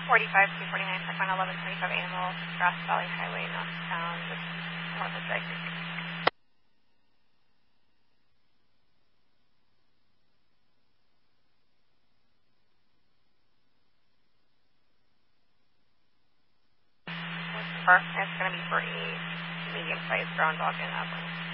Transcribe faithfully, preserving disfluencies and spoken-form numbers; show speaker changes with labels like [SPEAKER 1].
[SPEAKER 1] forty-five, two forty-nine, check on eleven twenty-five Animal, Grass Valley Highway, north of town, just north of Dry Creek. What's the bar? It's going to be for a medium-sized brown dog and Upland.